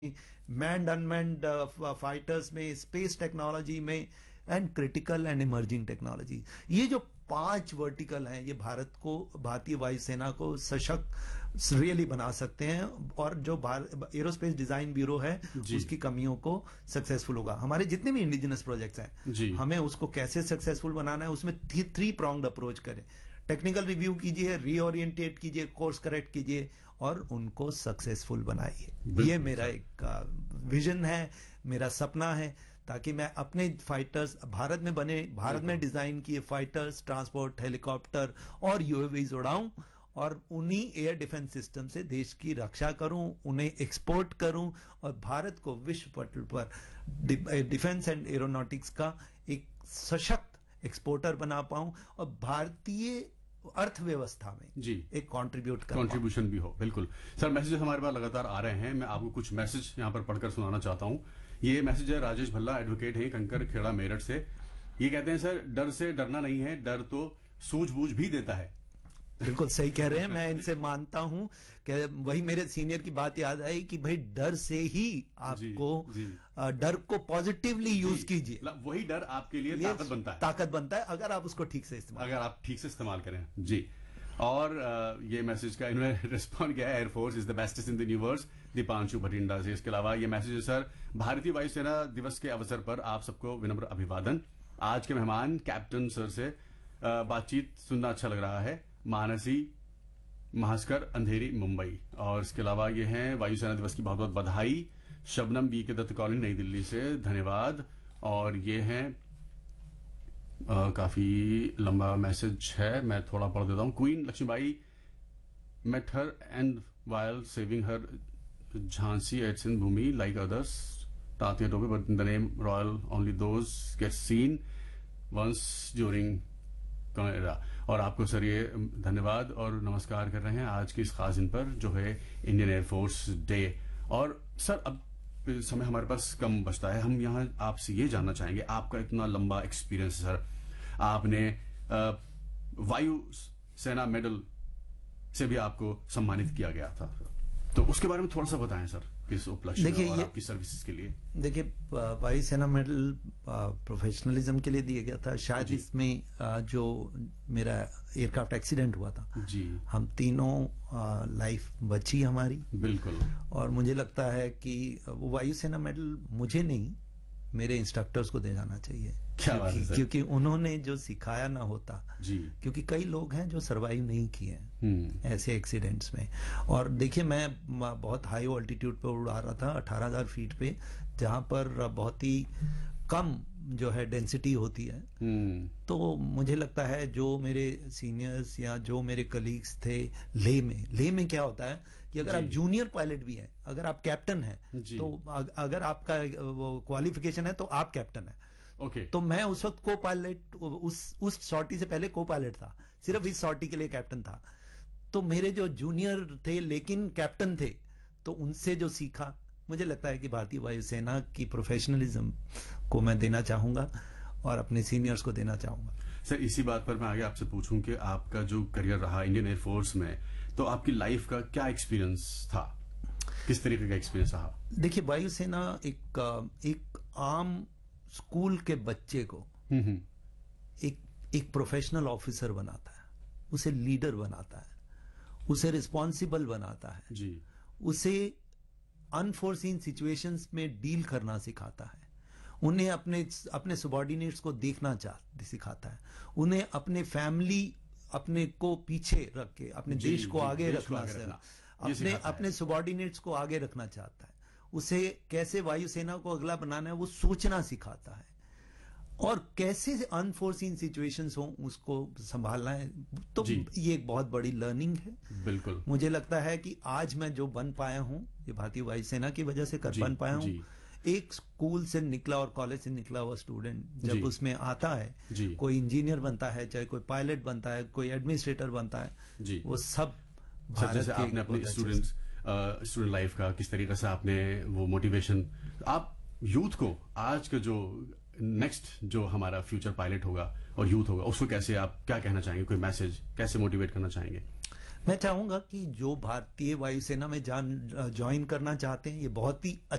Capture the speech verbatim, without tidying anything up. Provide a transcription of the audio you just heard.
Manned unmanned fighters में, space technology में and critical and emerging technology. ये जो पांच वर्टिकल हैं, ये भारत को, भारतीय वायुसेना को सशक्त रियली बना सकते हैं और जो एरोस्पेस डिजाइन ब्यूरो है उसकी कमियों को सक्सेसफुल होगा। हमारे जितने भी इंडिजिनस प्रोजेक्ट्स हैं, हमें उसको कैसे सक्सेसफुल बनाना है, उसमें थ्री प्रॉन्ग्ड अप्रोच करें। टेक्निकल रिव्यू कीजिए, रीओरिएंटेट कीजिए, कोर्स करेक्ट कीजिए और उनको सक्सेसफुल बनाइए। ये मेरा एक विजन है, मेरा सपना है, ताकि मैं अपने फाइटर्स भारत में बने, भारत में डिजाइन किए फाइटर्स, ट्रांसपोर्ट, हेलीकॉप्टर और यूएवीज उड़ाऊं और उन्हीं एयर डिफेंस सिस्टम से देश की रक्षा करूं, उन्हें एक्सपोर्ट करूं और भारत को विश्व पटल पर डिफेंस एंड एरोनॉटिक्स का एक सशक्त एक्सपोर्टर बना पाऊं और भारतीय अर्थव्यवस्था में जी एक कंट्रीब्यूट कर कंट्रीब्यूशन भी हो। बिल्कुल सर, मैसेजेस हमारे पास लगातार आ रहे हैं। मैं आपको कुछ मैसेज यहां पर पढ़कर सुनाना चाहता हूं। ये मैसेज है राजेश भल्ला, एडवोकेट हैं, कंकर खेड़ा, मेरठ से। ये कहते हैं सर, डर से डरना नहीं है, डर तो सूझबूझ भी देता है। बिल्कुल सही कह रहे हैं, मैं इनसे मानता हूं कि वही मेरे सीनियर की बात याद आई कि भाई डर से ही आपको जी, जी। डर को पॉजिटिवली यूज कीजिए, वही डर आपके लिए ताकत बनता है ताकत बनता है अगर आप उसको ठीक से इस्तेमाल अगर आप ठीक से इस्तेमाल करें जी। और ये मैसेज का इन्होंने रिस्पॉन्ड किया है, air force is the bestest in the universe, Deepanshu Bathinda से। इसके अलावा ये मैसेज है सर, भारतीय वायुसेना दिवस के अवसर पर आप सबको विनम्र अभिवादन। आज के मेहमान कैप्टन सर से बातचीत सुनना अच्छा लग रहा है। मानसी महास्कर, अंधेरी, मुंबई। और इसके अलावा ये हैं, वायुसेना दिवस की बहुत बहुत बधाई, शबनम बी के दत्त कॉलोनी, नई दिल्ली से, धन्यवाद। और ये हैं, आ, काफी लंबा मैसेज है, मैं थोड़ा पढ़ देता हूं। Queen Lakshmibai met her and while saving her Jhansi at Sindh Bhumi like others, Tatia Tope, but in the name royal only those get seen once during era। और आपको सर ये धन्यवाद और नमस्कार कर रहे हैं आज की इस खास दिन पर जो है इंडियन एयरफोर्स डे। और सर अब समय हमारे पास कम बचता है, हम यहाँ आपसे ये जानना चाहेंगे, आपका इतना लंबा एक्सपीरियंस सर, आपने वायु सेना मेडल से भी आपको सम्मानित किया गया था, तो उसके बारे में थोड़ा सा बताएं सर, किस उपलक्ष्य में और आपकी सर्विसेज के लिए। देखिए, वायुसेना मेडल प्रोफेशनलिज्म के लिए दिया गया था। शायद इसमें जो मेरा एयरक्राफ्ट एक्सीडेंट हुआ था जी, हम तीनों लाइफ बची हमारी, बिल्कुल। और मुझे लगता है कि वो वायुसेना मेडल मुझे नहीं, मेरे इंस्ट्रक्टर्स को दे जाना चाहिए। क्या बात है सर? क्योंकि उन्होंने जो सिखाया ना होता जी, क्योंकि कई लोग हैं जो सरवाइव नहीं किए ऐसे एक्सीडेंट्स में। और देखिए, मैं बहुत हाई ऑल्टीट्यूड पे उड़ा रहा था, अठारह हजार फीट पे, जहां पर बहुत ही कम जो है डेंसिटी होती है। तो मुझे लगता है जो मेरे सीनियर्स या जो मेरे कलीग्स थे लेह में, लेह में क्या होता है कि अगर आप जूनियर पायलट भी हैं, अगर आप कैप्टन हैं, तो अगर आपका वो क्वालिफिकेशन है तो आप कैप्टन है। ओके। तो मैं उस वक्त को पायलट, उस उस सॉर्टी से पहले को पायलट था, सिर्फ इस सॉर्टी के लिए कैप्टन था। तो मेरे जो जूनियर थे लेकिन कैप्टन थे, तो उनसे जो सीखा, मुझे लगता है कि भारतीय वायुसेना की प्रोफेशनलिज्म को मैं देना चाहूंगा और अपने सीनियर्स को देना चाहूंगा। सर, इसी बात पर मैं आगे आपसे पूछूं कि आपका जो करियर रहा इंडियन एयरफोर्स में, तो आपकी लाइफ का क्या एक्सपीरियंस था, किस तरीके का एक्सपीरियंस रहा? देखिए, वायुसेना एक एक आम स्कूल के बच्चे को एक एक प्रोफेशनल ऑफिसर बनाता है, उसे लीडर बनाता है, उसे रिस्पॉन्सिबल बनाता है जी, उसे अनफोर्सीन सिचुएशंस में डील करना सिखाता है, उन्हें अपने अपने सबॉर्डिनेट्स को देखना चाह सिखाता है, उन्हें अपने फैमिली, अपने को पीछे रख के अपने देश को आगे रखना, अपने अपने सबॉर्डिनेट्स को आगे रखना चाहता है, उसे कैसे वायुसेना को अगला बनाना है वो सोचना सिखाता है, और कैसे अनफोर्सीन सिचुएशंस हो उसको संभालना है। तो ये एक बहुत बड़ी लर्निंग है। बिल्कुल। मुझे लगता है कि आज मैं जो बन पाया हूं, ये भारतीय वायुसेना की वजह से कर बन पाया हूं। एक स्कूल से निकला और कॉलेज से निकला हुआ स्टूडेंट जब उसमें आता है, कोई इंजीनियर बनता है, चाहे कोई पायलट बनता है, कोई एडमिनिस्ट्रेटर बनता है, वो सब भारत के आपने अपने स्टूडेंट्स स्टूडेंट लाइफ का किस तरीके से आपने वो मोटिवेशन, आप यूथ को, आज का जो नेक्स्ट जो हमारा फ्यूचर पायलट होगा और यूथ होगा, उसको कैसे आप क्या कहना चाहेंगे, कोई मैसेज कैसे मोटिवेट करना चाहेंगे? मैं चाहूंगा कि जो भारतीय वायुसेना में ज्वाइन करना चाहते हैं, ये बहुत ही